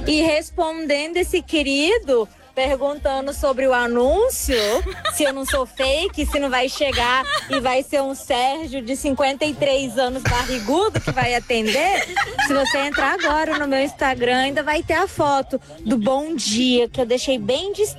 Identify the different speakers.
Speaker 1: E respondendo esse querido, perguntando sobre o anúncio, se eu não sou fake, se não vai chegar e vai ser um Sérgio de 53 anos barrigudo que vai atender. Se você entrar agora no meu Instagram, ainda vai ter a foto do bom dia, que eu deixei bem distante